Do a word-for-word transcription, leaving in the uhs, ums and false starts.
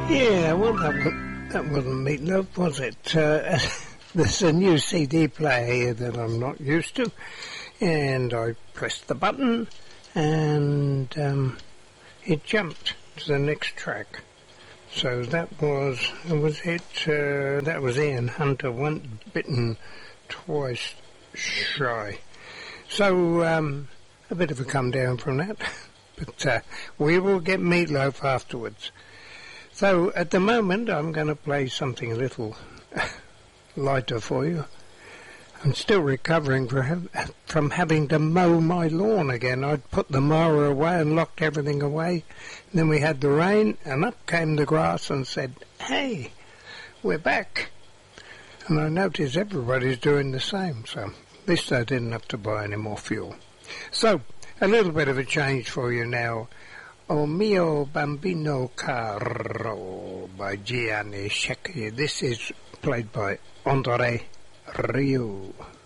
Yeah, well, that, was, that wasn't Meatloaf, was it? Uh, there's a new C D player here that I'm not used to, and I pressed the button, and um, it jumped to the next track. So that was, was it, uh, that was Ian Hunter, Once Bitten, Twice Shy. So, um, a bit of a come down from that, but uh, we will get Meatloaf afterwards. So, at the moment, I'm going to play something a little lighter for you. I'm still recovering from, from having to mow my lawn again. I'd put the mower away and locked everything away. And then we had the rain, and up came the grass and said, hey, we're back. And I noticed everybody's doing the same, so at least I didn't have to buy any more fuel. So, a little bit of a change for you now. O Mio Bambino Caro by Gianni Schecchi. This is played by André Rieu.